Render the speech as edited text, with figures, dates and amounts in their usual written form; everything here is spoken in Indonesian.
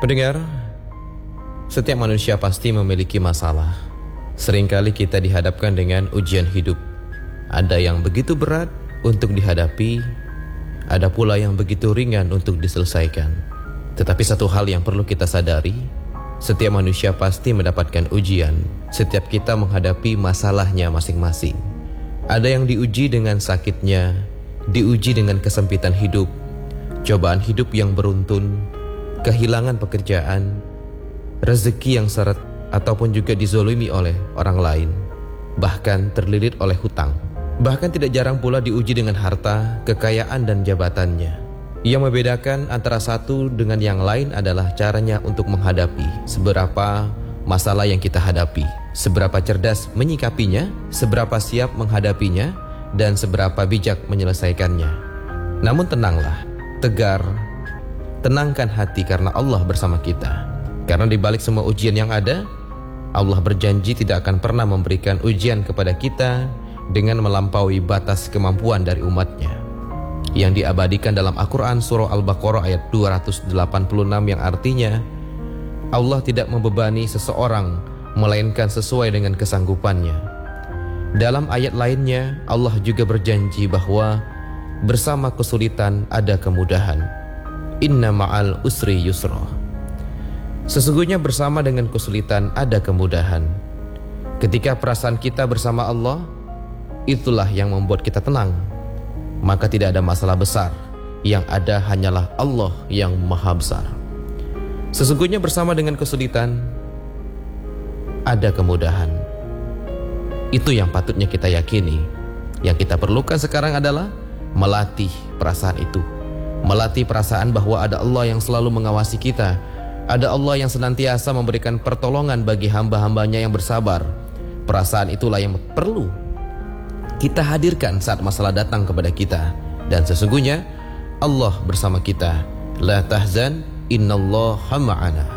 Pendengar, setiap manusia pasti memiliki masalah. Seringkali kita dihadapkan dengan ujian hidup. Ada yang begitu berat untuk dihadapi, ada pula yang begitu ringan untuk diselesaikan. Tetapi satu hal yang perlu kita sadari, setiap manusia pasti mendapatkan ujian. Setiap kita menghadapi masalahnya masing-masing. Ada yang diuji dengan sakitnya, diuji dengan kesempitan hidup, cobaan hidup yang beruntun, kehilangan pekerjaan, rezeki yang seret, ataupun juga dizolimi oleh orang lain, bahkan terlilit oleh hutang. Bahkan tidak jarang pula diuji dengan harta, kekayaan dan jabatannya. Yang membedakan antara satu dengan yang lain adalah caranya untuk menghadapi seberapa masalah yang kita hadapi, seberapa cerdas menyikapinya, seberapa siap menghadapinya, dan seberapa bijak menyelesaikannya. Namun tenanglah, tegar, tenangkan hati karena Allah bersama kita. Karena di balik semua ujian yang ada, Allah berjanji tidak akan pernah memberikan ujian kepada kita dengan melampaui batas kemampuan dari umatnya. Yang diabadikan dalam Al-Quran surah Al-Baqarah ayat 286 yang artinya, Allah tidak membebani seseorang melainkan sesuai dengan kesanggupannya. Dalam ayat lainnya, Allah juga berjanji bahwa bersama kesulitan ada kemudahan. Inna ma'al usri yusra. Sesungguhnya bersama dengan kesulitan ada kemudahan. Ketika perasaan kita bersama Allah, itulah yang membuat kita tenang. Maka tidak ada masalah besar. Yang ada hanyalah Allah yang maha besar. Sesungguhnya bersama dengan kesulitan ada kemudahan. Itu yang patutnya kita yakini. Yang kita perlukan sekarang adalah melatih perasaan itu. Melatih perasaan bahwa ada Allah yang selalu mengawasi kita. Ada Allah yang senantiasa memberikan pertolongan bagi hamba-hambanya yang bersabar. Perasaan itulah yang perlu kita hadirkan saat masalah datang kepada kita. Dan sesungguhnya Allah bersama kita. La tahzan, innallaha ma'ana.